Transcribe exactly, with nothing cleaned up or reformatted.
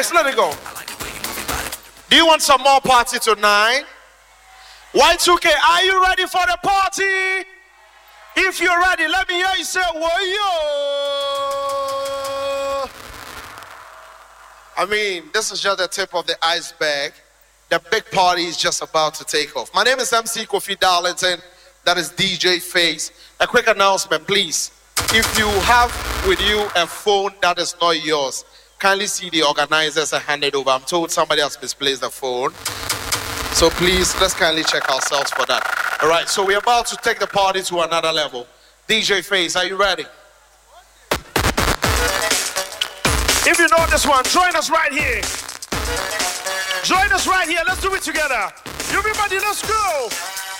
Face, let it go. Do you want some more party tonight? Y two K, are you ready for the party? If you're ready, let me hear you say, whoa, yo. I mean, this is just the tip of the iceberg. The big party is just about to take off. My name is M C Kofi Darlington. That is D J Face. A quick announcement, please. If you have with you a phone that is not yours, kindly see the organizers and hand it over. I'm told somebody has misplaced the phone. So please, let's kindly check ourselves for that. All right, so we're about to take the party to another level. D J Face, are you ready? If you know this one, join us right here. Join us right here. Let's do it together. Everybody, let's go.